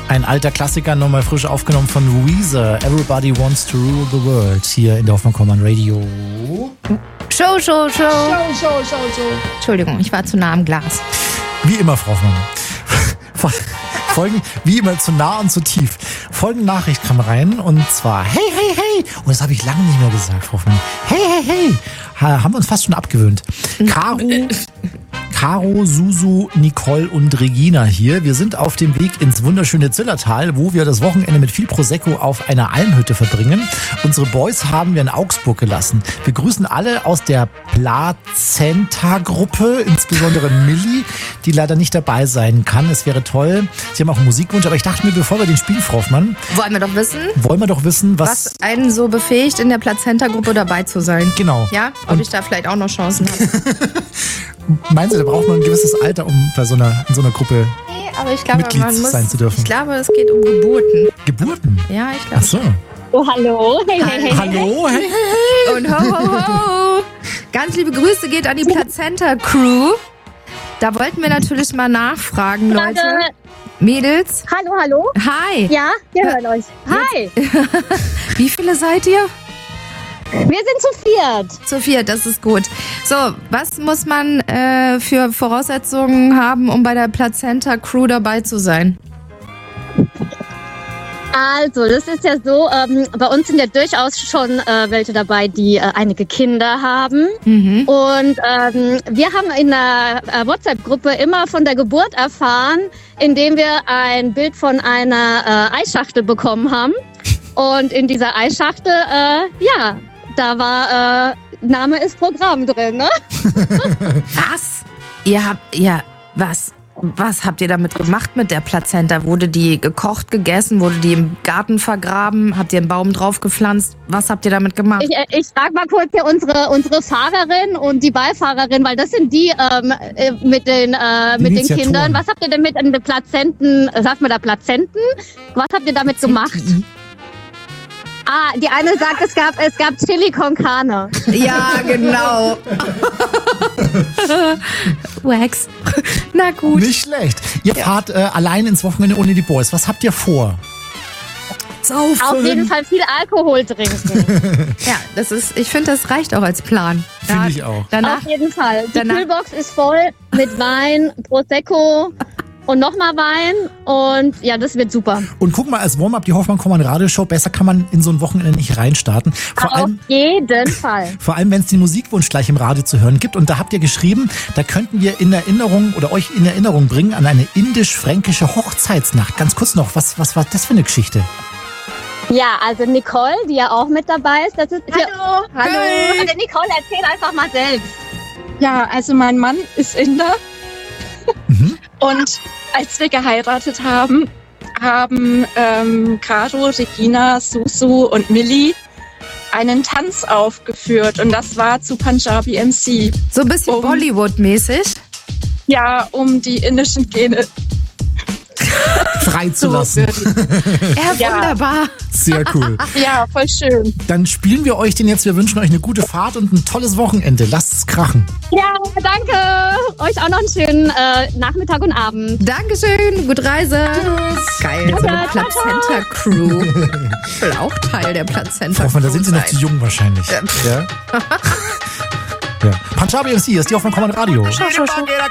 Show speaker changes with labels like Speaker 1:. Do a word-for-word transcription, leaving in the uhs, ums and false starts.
Speaker 1: Ein alter Klassiker, nochmal frisch aufgenommen von Weezer. Everybody Wants to Rule the World. Hier in der Hoffmann Kommand Radio.
Speaker 2: Show, Show, Show.
Speaker 3: Show, Show, Show, Show.
Speaker 2: Entschuldigung, ich war zu nah am Glas.
Speaker 1: Wie immer, Frau Hoffmann. Folgen, wie immer, zu nah und zu tief. Folgende Nachricht kam rein und zwar: Hey, hey, hey. Und das habe ich lange nicht mehr gesagt, Frau Hoffmann. Hey, hey, hey. Ha, haben wir uns fast schon abgewöhnt. Caro... Caro, Susu, Nicole und Regina hier. Wir sind auf dem Weg ins wunderschöne Zillertal, wo wir das Wochenende mit viel Prosecco auf einer Almhütte verbringen. Unsere Boys haben wir in Augsburg gelassen. Wir grüßen alle aus der Plazenta-Gruppe, insbesondere Milli, die leider nicht dabei sein kann. Es wäre toll. Sie haben auch einen Musikwunsch, aber ich dachte mir, bevor wir den spielen, Frau Hoffmann,
Speaker 2: wollen wir doch wissen,
Speaker 1: wollen wir doch wissen, was,
Speaker 2: was einen so befähigt, in der Plazenta-Gruppe dabei zu sein.
Speaker 1: Genau.
Speaker 2: Ja, ob und ich da vielleicht auch noch Chancen habe.
Speaker 1: Meinen Sie, da braucht man ein gewisses Alter, um bei so einer, in so einer Gruppe
Speaker 2: nee, aber ich glaube,
Speaker 1: Mitglied
Speaker 2: man muss,
Speaker 1: sein zu dürfen?
Speaker 2: Ich glaube, es geht um Geburten.
Speaker 1: Geburten?
Speaker 2: Ja, ich glaube.
Speaker 1: Ach so.
Speaker 4: Oh, hallo. Hey, hey, hey.
Speaker 1: Hallo, hey, hey,
Speaker 2: hey. Und ho, ho, ho. Ganz liebe Grüße geht an die Plazenta-Crew. Da wollten wir natürlich mal nachfragen, Leute. Mädels.
Speaker 4: Hallo, hallo.
Speaker 2: Hi.
Speaker 4: Ja, wir hören euch. Hi.
Speaker 2: Wie viele seid ihr?
Speaker 4: Wir sind zu viert.
Speaker 2: Zu viert, das ist gut. So, was muss man äh, für Voraussetzungen haben, um bei der Plazenta-Crew dabei zu sein?
Speaker 4: Also, das ist ja so, ähm, bei uns sind ja durchaus schon äh, welche dabei, die äh, einige Kinder haben. Mhm. Und ähm, wir haben in der äh, WhatsApp-Gruppe immer von der Geburt erfahren, indem wir ein Bild von einer äh, Eisschachtel bekommen haben. Und in dieser Eisschachtel, äh, ja, da war äh, Name ist Programm drin, ne?
Speaker 2: Was? Ihr habt, ja, was? Was habt ihr damit gemacht mit der Plazenta? Wurde die gekocht, gegessen? Wurde die im Garten vergraben? Habt ihr einen Baum drauf gepflanzt? Was habt ihr damit gemacht?
Speaker 4: Ich, ich frage mal kurz hier unsere, unsere Fahrerin und die Beifahrerin, weil das sind die ähm, mit den, äh, mit den Kindern. Was habt ihr denn mit den Plazenten, sagt man da Plazenten? Was habt ihr damit gemacht? Ah, die eine sagt, es gab, es gab Chili con Carne.
Speaker 2: Ja, genau. Wax. Na gut.
Speaker 1: Nicht schlecht. Ihr ja. fahrt äh, allein ins Wochenende ohne die Boys. Was habt ihr vor?
Speaker 2: Saufen.
Speaker 4: Auf jeden Fall viel Alkohol trinken.
Speaker 2: Ja, das ist, ich finde, das reicht auch als Plan.
Speaker 1: Finde ich auch.
Speaker 2: Danach,
Speaker 4: Auf jeden Fall. Die
Speaker 2: danach,
Speaker 4: Kühlbox ist voll mit Wein, Prosecco und nochmal Wein und ja, das wird super.
Speaker 1: Und guck mal, als Warm-up die Hoffmann Kommand Radioshow, besser kann man in so ein Wochenende nicht reinstarten. Vor
Speaker 4: Auf
Speaker 1: allem,
Speaker 4: jeden Fall.
Speaker 1: Vor allem, wenn es den Musikwunsch gleich im Radio zu hören gibt. Und da habt ihr geschrieben, da könnten wir in Erinnerung oder euch in Erinnerung bringen an eine indisch-fränkische Hochzeitsnacht. Ganz kurz noch, was, was war das für eine Geschichte?
Speaker 4: Ja, also Nicole, die ja auch mit dabei ist. Das ist
Speaker 3: Hallo.
Speaker 4: Hallo. Hey. Also Nicole, erzähl einfach mal selbst.
Speaker 3: Ja, also mein Mann ist Inder. Mhm. Und als wir geheiratet haben, haben ähm, Caro, Regina, Susu und Milli einen Tanz aufgeführt. Und das war zu Punjabi M C.
Speaker 2: So ein bisschen um, Bollywood-mäßig?
Speaker 3: Ja, um die indischen Gene
Speaker 1: freizulassen.
Speaker 2: Ja, wunderbar.
Speaker 1: Sehr cool.
Speaker 3: Ja, voll schön.
Speaker 1: Dann spielen wir euch den jetzt. Wir wünschen euch eine gute Fahrt und ein tolles Wochenende. Lasst es krachen.
Speaker 4: Ja, danke. Euch auch noch einen schönen äh, Nachmittag und Abend.
Speaker 2: Dankeschön. Gute Reise.
Speaker 1: Tschüss.
Speaker 2: Geil, so eine Plazenta-Crew. Ich will auch Teil der Plazenta-Crew.
Speaker 1: Da sind sie noch zu jung wahrscheinlich. Ja. Ja. Ja. Punjabi M C ist die Hoffmann Kommand Radio.
Speaker 2: Schau, schau, schau.